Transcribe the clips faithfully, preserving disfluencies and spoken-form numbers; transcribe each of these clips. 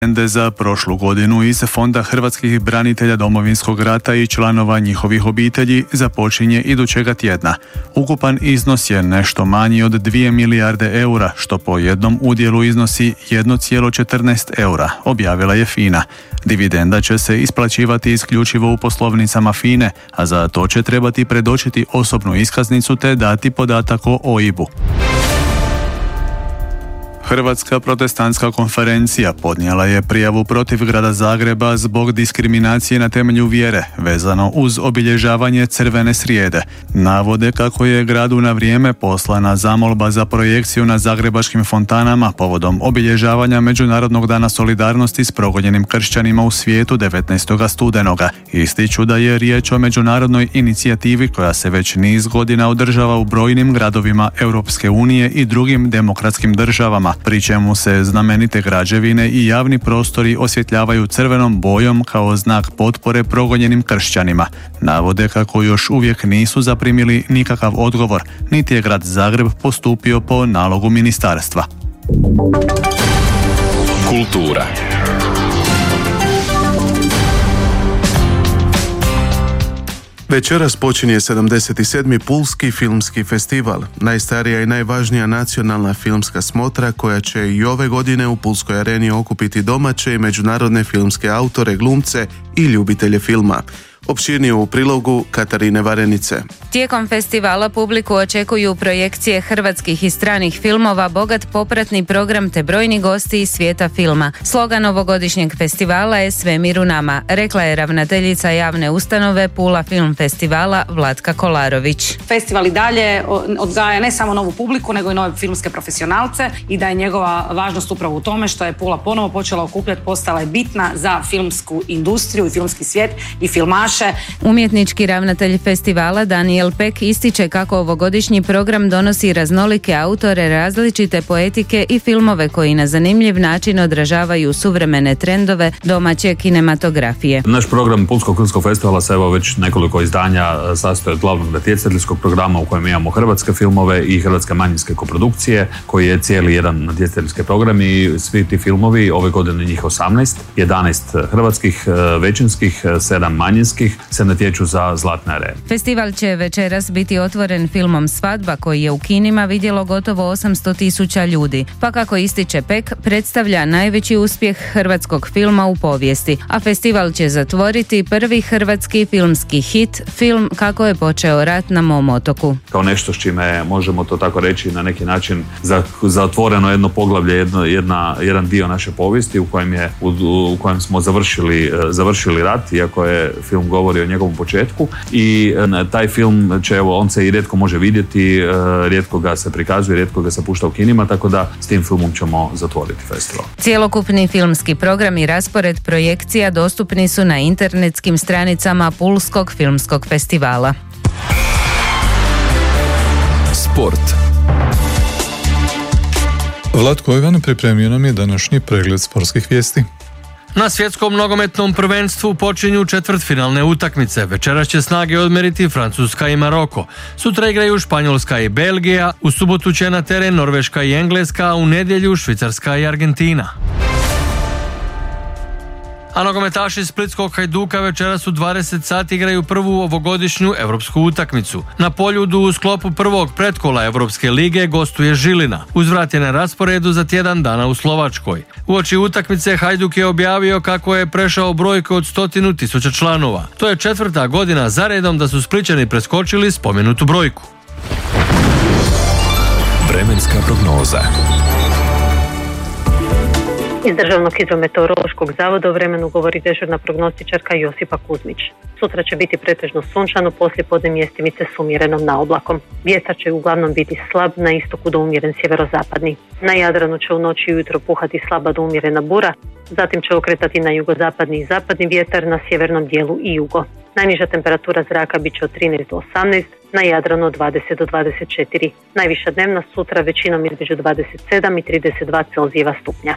za prošlu godinu iz Fonda hrvatskih branitelja Domovinskog rata i članova njihovih obitelji započinje idućega tjedna. Ukupan iznos je nešto manji od dvije milijarde eura, što po jednom udjelu iznosi jedan zarez četrnaest eura, objavila je FINA. Dividenda će se isplaćivati isključivo u poslovnicama FINE, a za to će trebati predočiti osobnu iskaznicu te dati podatak o O I B-u. Hrvatska protestantska konferencija podnijela je prijavu protiv grada Zagreba zbog diskriminacije na temelju vjere, vezano uz obilježavanje Crvene srijede. Navode kako je gradu na vrijeme poslana zamolba za projekciju na zagrebačkim fontanama povodom obilježavanja Međunarodnog dana solidarnosti s progonjenim kršćanima u svijetu devetnaestog studenoga. Ističu da je riječ o međunarodnoj inicijativi koja se već niz godina održava u brojnim gradovima Europske unije i drugim demokratskim državama, pri čemu se znamenite građevine i javni prostori osvjetljavaju crvenom bojom kao znak potpore progonjenim kršćanima. Navode kako još uvijek nisu zaprimili nikakav odgovor, niti je grad Zagreb postupio po nalogu ministarstva. Kultura. Večeras počinje sedamdeset sedmi Pulski filmski festival, najstarija i najvažnija nacionalna filmska smotra koja će i ove godine u Pulskoj areni okupiti domaće i međunarodne filmske autore, glumce i ljubitelje filma. Opširnije u prilogu Katarine Varenice. Tijekom festivala publiku očekuju projekcije hrvatskih i stranih filmova, bogat popratni program te brojni gosti iz svijeta filma. Slogan ovogodišnjeg festivala je Svemir u nama, rekla je ravnateljica javne ustanove Pula Film Festivala Vlatka Kolarović. Festival i dalje odgaja ne samo novu publiku, nego i nove filmske profesionalce i da je njegova važnost upravo u tome što je Pula ponovo počela okupljati, postala je bitna za filmsku industriju i filmski svijet i filmaše. Umjetnički ravnatelj festivala Daniel Pek ističe kako ovogodišnji program donosi raznolike autore, različite poetike i filmove koji na zanimljiv način odražavaju suvremene trendove domaće kinematografije. Naš program Pulskog filmskog festivala se evo već nekoliko izdanja sastoji od glavnog natjecateljskog programa u kojem imamo hrvatske filmove i hrvatske manjinske koprodukcije, koji je cijeli jedan natjecateljski program i svi ti filmovi, ove godine njih osamnaest, jedanaest hrvatskih većinskih, sedam manjinskih, se natječu za zlatne are. Festival će večeras biti otvoren filmom Svadba koji je u kinima vidjelo gotovo osamsto tisuća ljudi. Pa kako ističe Pek, predstavlja najveći uspjeh hrvatskog filma u povijesti, a festival će zatvoriti prvi hrvatski filmski hit, film Kako je počeo rat na mom otoku. Kao nešto s čime možemo to tako reći na neki način zatvoreno jedno poglavlje, jedno, jedna, jedan dio naše povijesti u kojem, je, u, u kojem smo završili, završili rat, iako je film govori o njegovom početku i taj film će, evo, on se i rijetko može vidjeti, rijetko ga se prikazuje, rijetko ga se pušta u kinima, tako da s tim filmom ćemo zatvoriti festival. Cjelokupni filmski program i raspored projekcija dostupni su na internetskim stranicama Pulskog filmskog festivala. Sport. Vlatko Ivan pripremio nam je današnji pregled sportskih vijesti. Na svjetskom nogometnom prvenstvu počinju četvrtfinalne utakmice. Večeras će snage odmeriti Francuska i Maroko. Sutra igraju Španjolska i Belgija, u subotu će na teren Norveška i Engleska, a u nedjelju Švicarska i Argentina. A nogometaši splitskog Hajduka večeras u dvadeset sati igraju prvu ovogodišnju europsku utakmicu. Na Poljudu u sklopu prvog pretkola Europske lige gostuje Žilina. Uzvrat je na rasporedu za tjedan dana u Slovačkoj. Uoči utakmice Hajduk je objavio kako je prešao brojku od stotinu tisuća članova. To je četvrta godina zaredom da su Splićani preskočili spomenutu brojku. Vremenska prognoza. Iz Državnog hidrometeorološkog zavoda o vremenu govori dežurna prognostičarka Josipa Kuzmić. Sutra će biti pretežno sunčano, poslijepodne mjestimice s umjerenom naoblakom. Vjetar će uglavnom biti slab, na istoku do umjeren sjeverozapadni. Na Jadranu će u noći i ujutro puhati slaba do umjerena bura, zatim će okretati na jugozapadni i zapadni vjetar, na sjevernom dijelu i jugo. Najniža temperatura zraka bit će od trinaest do osamnaest, na Jadranu od dvadeset do dvadeset četiri. Najviša dnevna sutra većinom između dvadeset sedam i trideset dva Celzijeva stupnja.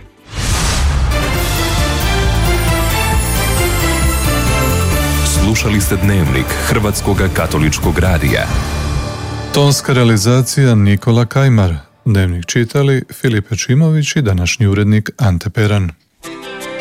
Slušali ste Dnevnik Hrvatskog katoličkog radija. Tonska realizacija Nikola Kajmar. Dnevnik čitali Filipe Čimović i današnji urednik Ante Peran.